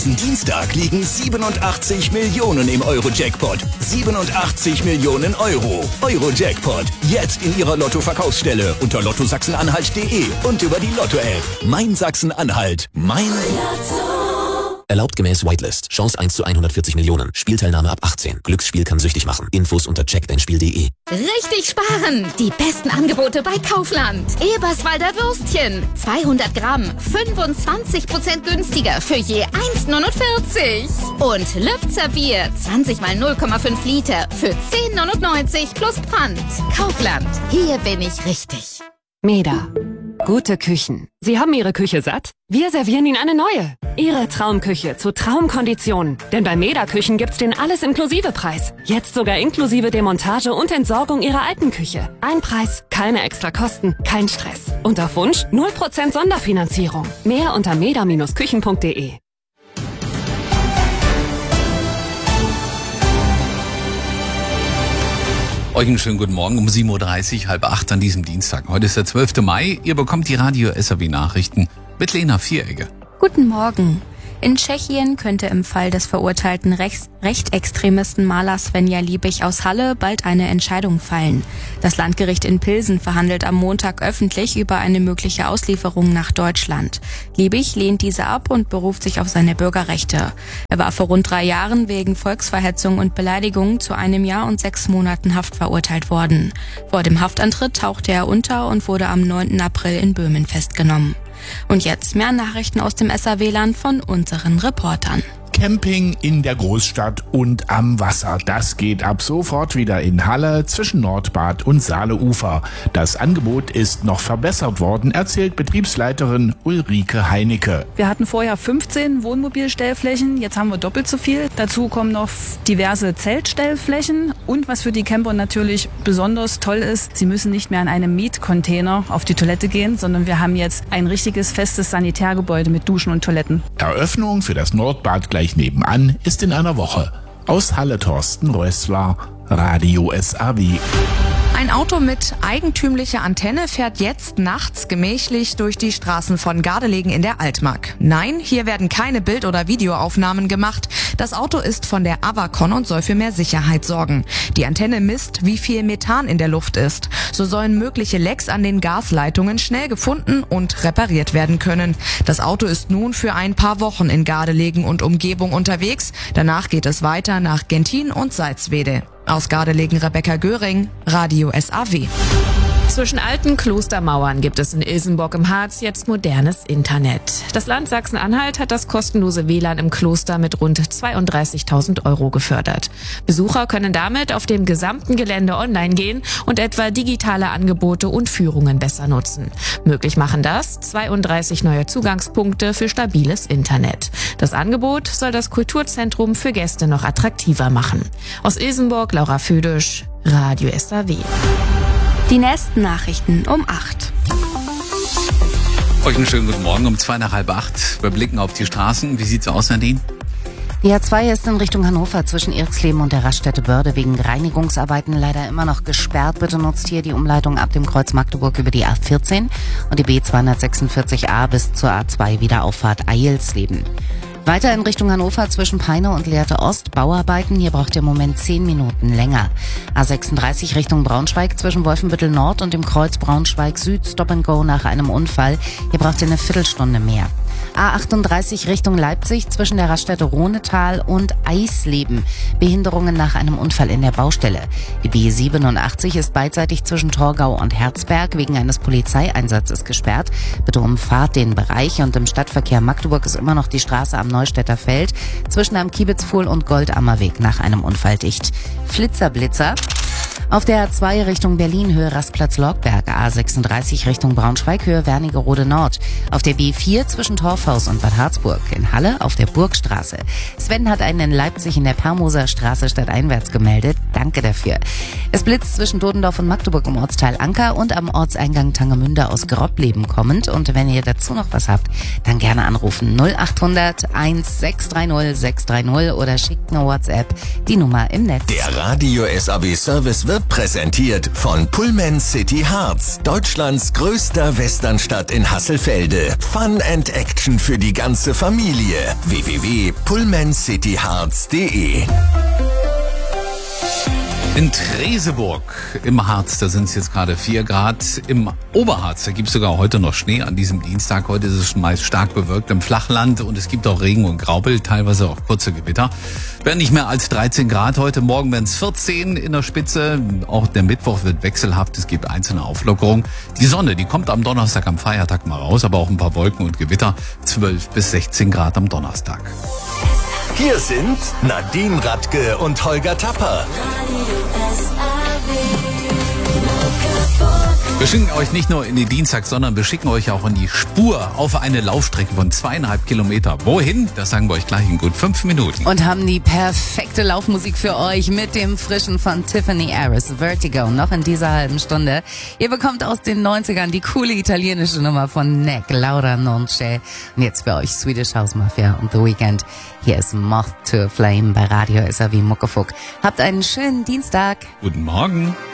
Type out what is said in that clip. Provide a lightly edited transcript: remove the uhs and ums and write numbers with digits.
Diesen Dienstag liegen 87 Millionen im Euro-Jackpot. 87 Millionen Euro. Euro-Jackpot. Jetzt in Ihrer Lotto-Verkaufsstelle unter lottosachsen-anhalt.de und über die Lotto-App. Mein Sachsen-Anhalt. Mein Lotto. Erlaubt gemäß Whitelist. Chance 1 zu 140 Millionen. Spielteilnahme ab 18. Glücksspiel kann süchtig machen. Infos unter checkdeinspiel.de. Richtig sparen! Die besten Angebote bei Kaufland. Eberswalder Würstchen. 200 Gramm. 25% günstiger für je 1,49. Und Lübzer Bier. 20 mal 0,5 Liter für 10,99 plus Pfand. Kaufland. Hier bin ich richtig. Meda. Gute Küchen. Sie haben Ihre Küche satt? Wir servieren Ihnen eine neue. Ihre Traumküche zu Traumkonditionen. Denn bei Meda Küchen gibt's den Alles-Inklusive-Preis. Jetzt sogar inklusive Demontage und Entsorgung Ihrer alten Küche. Ein Preis, keine extra Kosten, kein Stress. Und auf Wunsch 0% Sonderfinanzierung. Mehr unter meda-küchen.de. Euch einen schönen guten Morgen um 7.30 Uhr, 7:30 an diesem Dienstag. Heute ist der 12. Mai. Ihr bekommt die Radio SAW Nachrichten mit Lena Vieregge. Guten Morgen. In Tschechien könnte im Fall des verurteilten Rechtsextremisten Maler Svenja Liebig aus Halle bald eine Entscheidung fallen. Das Landgericht in Pilsen verhandelt am Montag öffentlich über eine mögliche Auslieferung nach Deutschland. Liebig lehnt diese ab und beruft sich auf seine Bürgerrechte. Er war vor rund 3 Jahren wegen Volksverhetzung und Beleidigung zu 1 Jahr und 6 Monaten Haft verurteilt worden. Vor dem Haftantritt tauchte er unter und wurde am 9. April in Böhmen festgenommen. Und jetzt mehr Nachrichten aus dem SAW-Land von unseren Reportern. Camping in der Großstadt und am Wasser. Das geht ab sofort wieder in Halle zwischen Nordbad und Saaleufer. Das Angebot ist noch verbessert worden, erzählt Betriebsleiterin Ulrike Heinecke. Wir hatten vorher 15 Wohnmobilstellflächen, jetzt haben wir doppelt so viel. Dazu kommen noch diverse Zeltstellflächen und was für die Camper natürlich besonders toll ist, sie müssen nicht mehr in einem Mietcontainer auf die Toilette gehen, sondern wir haben jetzt ein richtiges festes Sanitärgebäude mit Duschen und Toiletten. Eröffnung für das Nordbad gleich nebenan ist in einer Woche. Aus Halle Thorsten Rössler, Radio SAW. Ein Auto mit eigentümlicher Antenne fährt jetzt nachts gemächlich durch die Straßen von Gardelegen in der Altmark. Nein, hier werden keine Bild- oder Videoaufnahmen gemacht. Das Auto ist von der Avacon und soll für mehr Sicherheit sorgen. Die Antenne misst, wie viel Methan in der Luft ist. So sollen mögliche Lecks an den Gasleitungen schnell gefunden und repariert werden können. Das Auto ist nun für ein paar Wochen in Gardelegen und Umgebung unterwegs. Danach geht es weiter nach Gentin und Salzwedel. Aus Gardelegen Rebecca Göring, Radio SAW. Zwischen alten Klostermauern gibt es in Ilsenburg im Harz jetzt modernes Internet. Das Land Sachsen-Anhalt hat das kostenlose WLAN im Kloster mit rund 32.000 € gefördert. Besucher können damit auf dem gesamten Gelände online gehen und etwa digitale Angebote und Führungen besser nutzen. Möglich machen das 32 neue Zugangspunkte für stabiles Internet. Das Angebot soll das Kulturzentrum für Gäste noch attraktiver machen. Aus Ilsenburg, Laura Födisch, Radio SAW. Die nächsten Nachrichten um 8. Euch einen schönen guten Morgen um 7:45. Wir blicken auf die Straßen. Wie sieht's aus, Nadine? Die A2 ist in Richtung Hannover zwischen Irxleben und der Raststätte Börde wegen Reinigungsarbeiten leider immer noch gesperrt. Bitte nutzt hier die Umleitung ab dem Kreuz Magdeburg über die A14 und die B246a bis zur A2 Wiederauffahrt Eilsleben. Weiter in Richtung Hannover zwischen Peine und Lehrte Ost, Bauarbeiten. Hier braucht ihr im Moment 10 Minuten länger. A36 Richtung Braunschweig zwischen Wolfenbüttel Nord und dem Kreuz Braunschweig Süd, Stop and Go nach einem Unfall. Hier braucht ihr eine Viertelstunde mehr. A38 Richtung Leipzig zwischen der Raststätte Rohnetal und Eisleben. Behinderungen nach einem Unfall in der Baustelle. Die B87 ist beidseitig zwischen Torgau und Herzberg wegen eines Polizeieinsatzes gesperrt. Bitte umfahrt den Bereich und im Stadtverkehr Magdeburg ist immer noch die Straße am Neustädter Feld zwischen am Kiebitzpfuhl und Goldammerweg nach einem Unfall dicht. Flitzer-Blitzer. Auf der A2 Richtung Berlin Höhe Rastplatz Lorgberg, A36 Richtung Braunschweig Höhe Wernigerode Nord. Auf der B4 zwischen Torfhaus und Bad Harzburg. In Halle auf der Burgstraße. Sven hat einen in Leipzig in der Permoser Straße stadteinwärts gemeldet. Danke dafür. Es blitzt zwischen Dodendorf und Magdeburg im Ortsteil Anker und am Ortseingang Tangemünde aus Grobbleben kommend. Und wenn ihr dazu noch was habt, dann gerne anrufen 0800 1630 630 oder schickt eine WhatsApp, die Nummer im Netz. Der Radio SAW Service wird präsentiert von Pullman City Harz, Deutschlands größter Westernstadt in Hasselfelde. Fun and Action für die ganze Familie. www.pullmancityharz.de. In Treseburg im Harz, da sind es jetzt gerade 4 Grad. Im Oberharz, da gibt es sogar heute noch Schnee an diesem Dienstag. Heute ist es meist stark bewölkt im Flachland und es gibt auch Regen und Graupel, teilweise auch kurze Gewitter. Werden nicht mehr als 13 Grad heute. Morgen werden es 14 in der Spitze. Auch der Mittwoch wird wechselhaft. Es gibt einzelne Auflockerungen. Die Sonne, die kommt am Donnerstag, am Feiertag mal raus, aber auch ein paar Wolken und Gewitter. 12 bis 16 Grad am Donnerstag. Hier sind Nadine Radke und Holger Tapper. Wir schicken euch nicht nur in den Dienstag, sondern wir schicken euch auch in die Spur auf eine Laufstrecke von 2,5 Kilometer. Wohin? Das sagen wir euch gleich in gut 5 Minuten. Und haben die perfekte Laufmusik für euch mit dem frischen von Tiffany Harris, Vertigo, noch in dieser halben Stunde. Ihr bekommt aus den 90ern die coole italienische Nummer von Neck, Laura Nonce. Und jetzt für euch Swedish House Mafia und The Weeknd. Hier ist Moth to a Flame bei Radio SAW Muckefuck. Habt einen schönen Dienstag. Guten Morgen.